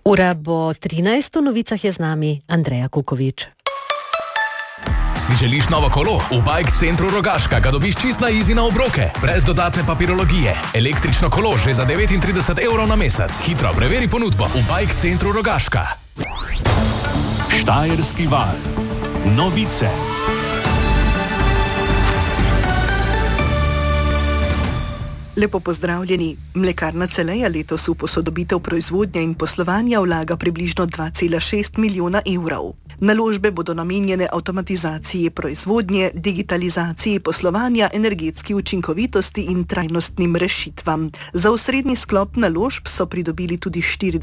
Ura bo 13, v novicah je z nami Andreja Kukovič. Si želiš novo kolo? V Bike Centru Rogaška ga dobiš čist na easy na obroke, brez dodatne papirologije. Električno kolo že za 39 € na mesec. Hitro preveri ponudbo v Bike Centru Rogaška. Štajerski val. Novice. Lepo pozdravljeni. Mlekarna Celeja letos v posodobitev proizvodnje in poslovanja vlaga približno 2,6 milijona evrov. Naložbe bodo namenjene avtomatizaciji proizvodnje, digitalizaciji poslovanja, energetski učinkovitosti in trajnostnim rešitvam. Za osrednji sklop naložb so pridobili tudi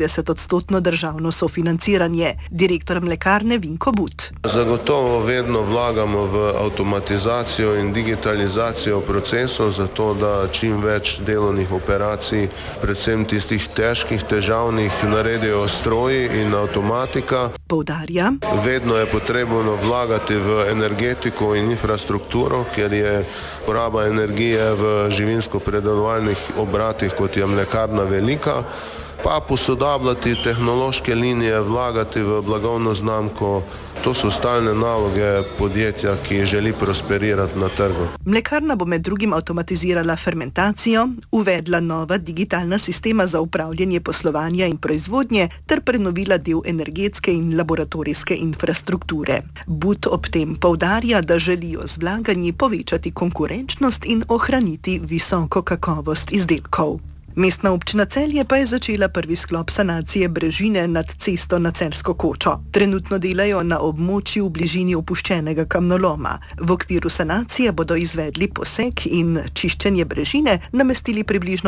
40% državno sofinanciranje. Direktor mlekarne Vinko But. Zagotovo vedno vlagamo v avtomatizacijo in digitalizacijo procesov, zato da čim več delovnih operacij, predvsem tistih težkih, težavnih, naredijo stroji in avtomatika. Poudarja. Vedno je potrebno vlagati v energetiko in infrastrukturo, ker je poraba energije v živinsko-predelovalnih obratih, kot je mlekarna, velika, pa posodabljati tehnološke linije, vlagati v blagovno znamko. To so stalne naloge podjetja, ki želi prosperirati na trgu. Mlekarna bo med drugim avtomatizirala fermentacijo, uvedla nova digitalna sistema za upravljanje poslovanja in proizvodnje ter prenovila del energetske in laboratorijske infrastrukture. But ob tem poudarja, da želijo z vlaganji povečati konkurenčnost in ohraniti visoko kakovost izdelkov. Mestna občina Celje pa je začela prvi sklop sanacije brežine nad cesto na Celjsko kočo. Trenutno delajo na območju v bližini opuščenega kamnoloma. V okviru sanacije bodo izvedli poseg in čiščenje brežine, namestili približno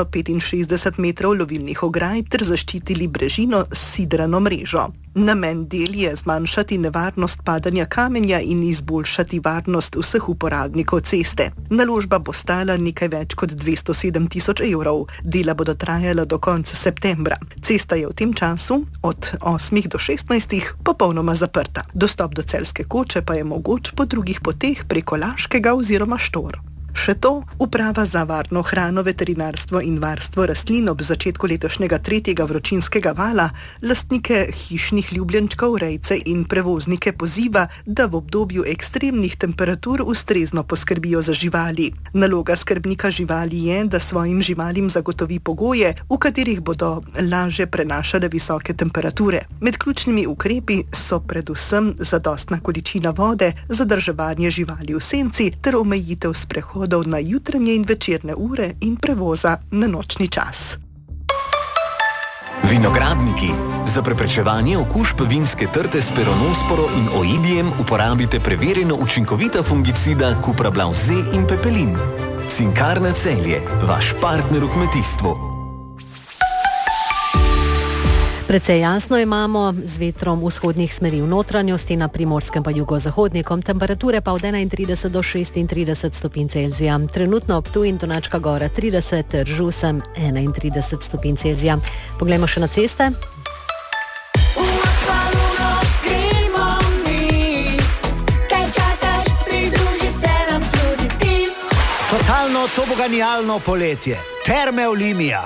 65 metrov lovilnih ograj ter zaščitili brežino s sidrano mrežo. Namen del je zmanjšati nevarnost padanja kamenja in izboljšati varnost vseh uporabnikov ceste. Naložba bo stala nekaj več kot 207 tisoč evrov. Dela bodo trajala do konca septembra. Cesta je v tem času od 8 do 16 popolnoma zaprta. Dostop do Celjske koče pa je mogoč po drugih poteh preko Laškega oziroma Štor. Še to, Uprava za varno hrano, veterinarstvo in varstvo rastlin ob začetku letošnjega 3. vročinskega vala lastnike hišnih ljubljenčkov, rejce in prevoznike poziva, da v obdobju ekstremnih temperatur ustrezno poskrbijo za živali. Naloga skrbnika živali je, da svojim živalim zagotovi pogoje, v katerih bodo lažje prenašale visoke temperature. Med ključnimi ukrepi so predvsem zadostna količina vode, zadrževanje živali v senci ter omejitev sprehodov na jutranje in večerne ure in prevoza na nočni čas. Vinogradniki. Za preprečevanje okužb vinske trte s peronosporo in oidijem uporabite preverjeno učinkovita fungicida Cuprablav Z in Pepelin. Cinkarna Celje, vaš partner v kmetijstvu. Precej jasno imamo, z vetrom vzhodnih smeri v notranjosti, na primorskem pa jugozahodnikom, temperature pa od 31 do 36 stopinj Celzija. Trenutno ob Ptuju in Donačka gora 30, Žusem 31 stopinj Celzija. Poglejmo še na ceste. Totalno toboganijalno poletje. Terme Olimia.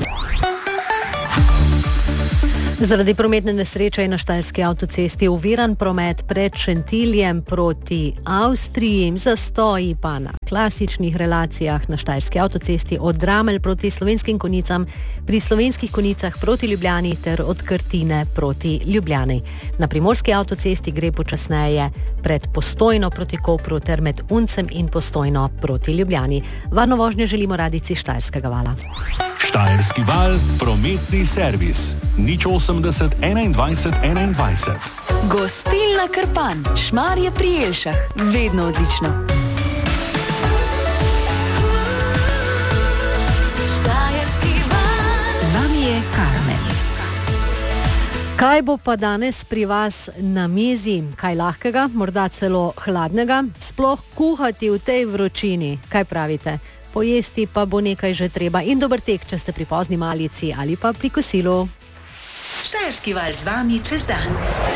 Zaradi prometne nesreče je na štajerski avtocesti oviran promet pred Šentiljem proti Avstriji, zastoji pa na klasičnih relacijah na štajerski avtocesti od Dramelj proti Slovenskim Konjicam, pri Slovenskih Konjicah proti Ljubljani ter od Krtine proti Ljubljani. Na primorski avtocesti gre počasneje pred Postojno proti Kopru ter med Uncem in Postojno proti Ljubljani. Varno vožnjo želimo radijci Štajerskega vala. Štajerski val, prometni servis. 080 21 21. Gostilna Krpan, Šmarje pri Jelšah. Vedno odlično. Štajerski val. Z vami je Karmen. Kaj bo pa danes pri vas na mizi? Kaj lahkega, morda celo hladnega? Sploh kuhati v tej vročini? Kaj pravite? Pojesti pa bo nekaj že treba in dober tek, če ste pri pozni malici ali pa pri kosilu. Štajerski val z vami čez dan.